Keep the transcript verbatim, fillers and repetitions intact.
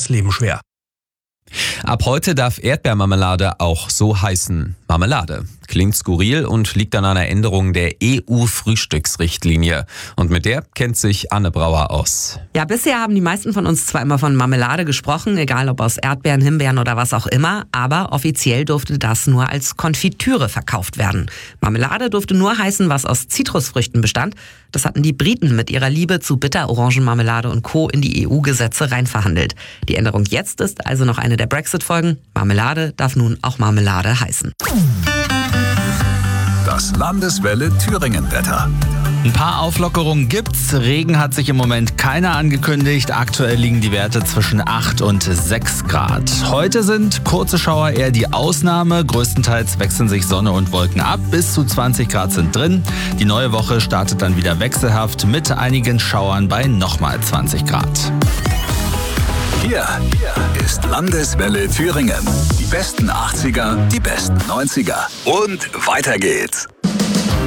das Leben schwer. Ab heute darf Erdbeermarmelade auch so heißen. Marmelade. Klingt skurril und liegt an einer Änderung der E U-Frühstücksrichtlinie. Und mit der kennt sich Anne Brauer aus. Ja, bisher haben die meisten von uns zwar immer von Marmelade gesprochen, egal ob aus Erdbeeren, Himbeeren oder was auch immer, aber offiziell durfte das nur als Konfitüre verkauft werden. Marmelade durfte nur heißen, was aus Zitrusfrüchten bestand. Das hatten die Briten mit ihrer Liebe zu Bitter-Orangenmarmelade und Co. in die E U-Gesetze reinverhandelt. Die Änderung jetzt ist also noch eine der Brexit-Folgen. Marmelade darf nun auch Marmelade heißen. Das Landeswelle Thüringen-Wetter. Ein paar Auflockerungen gibt's. Regen hat sich im Moment keiner angekündigt. Aktuell liegen die Werte zwischen acht und sechs Grad. Heute sind kurze Schauer eher die Ausnahme. Größtenteils wechseln sich Sonne und Wolken ab. Bis zu zwanzig Grad sind drin. Die neue Woche startet dann wieder wechselhaft mit einigen Schauern bei nochmal zwanzig Grad. Hier ist Landeswelle Thüringen. Die besten achtziger, die besten neunziger. Und weiter geht's.